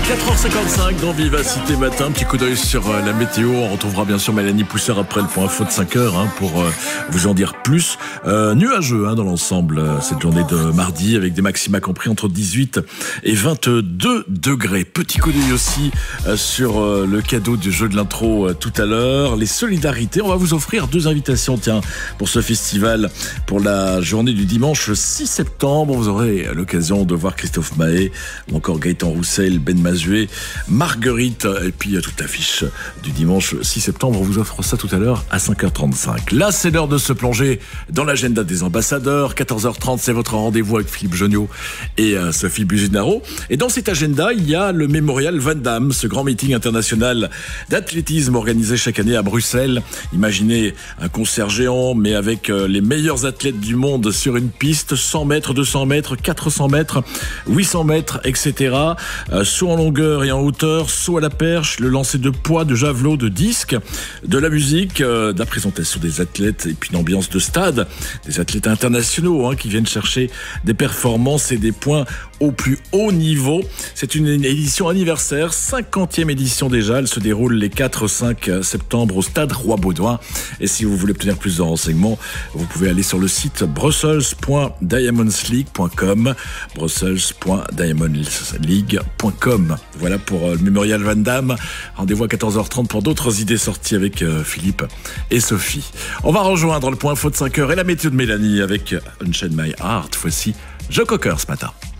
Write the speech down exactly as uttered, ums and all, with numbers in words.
quatre heures cinquante-cinq dans Vivacité Matin, petit coup d'œil sur euh, la météo. On retrouvera bien sûr Mélanie Pousseur après le point info de cinq heures hein, pour euh, vous en dire plus. Euh, nuageux hein, dans l'ensemble euh, cette journée de mardi avec des maxima compris entre dix-huit et vingt-deux degrés. Petit coup d'œil aussi euh, sur euh, le cadeau du jeu de l'intro euh, tout à l'heure. Les solidarités, on va vous offrir deux invitations tiens pour ce festival pour la journée du dimanche six septembre. Vous aurez l'occasion de voir Christophe Maé ou encore Gaëtan Roussel, Ben Mazué, Marguerite et puis toute l'affiche du dimanche six septembre. On vous offre ça tout à l'heure à cinq heures trente-cinq. Là, c'est l'heure de se plonger dans l'agenda des ambassadeurs. quatorze heures trente, c'est votre rendez-vous avec Philippe Jonniot et euh, Sophie Buginaro. Et dans cet agenda, il y a le mémorial Van Damme, ce grand meeting international d'athlétisme organisé chaque année à Bruxelles. Imaginez un concert géant, mais avec euh, les meilleurs athlètes du monde sur une piste, cent mètres, deux cents mètres, quatre cents mètres, huit cents mètres, et cetera. Euh, saut en longueur et en hauteur, saut à la perche, le lancer de poids, de javelot, de disque, de la musique, euh, de la présentation des athlètes et puis une ambiance de stade, des athlètes internationaux hein, qui viennent chercher des performances et des points au plus haut niveau. C'est une édition anniversaire, cinquantième édition déjà. Elle se déroule les quatre cinq septembre au stade Roi-Baudouin. Et si vous voulez obtenir plus de renseignements, vous pouvez aller sur le site brussels point diamonds league point com brussels point diamonds league point com. Voilà pour le mémorial Van Damme. Rendez-vous à quatorze heures trente pour d'autres idées sorties avec euh, Philippe et Sophie. On va rejoindre le point info de cinq heures et la météo de Mélanie avec Unchain My Heart. Voici Joe Cocker ce matin.